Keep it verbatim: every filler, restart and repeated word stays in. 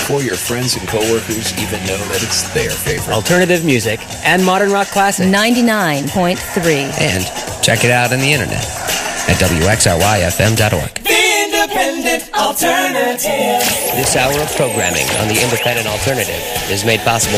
before your friends and coworkers even know that it's their favorite. Alternative music and modern rock classics. ninety-nine point three. And check it out on the internet at W X R Y F M dot org. The Independent Alternative. This hour of programming on the Independent Alternative is made possible